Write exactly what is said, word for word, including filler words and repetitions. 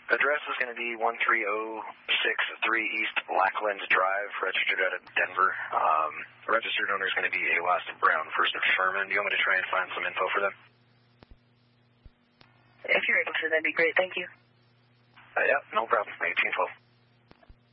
Address is going to be one three zero six three East Lackland Drive, registered out of Denver. Um, registered owner is going to be Awas Brown, First of Sherman. Do you want me to try and find some info for them? If you're able to, that'd be great. Thank you. Uh, yeah, no problem. eighteen twelve.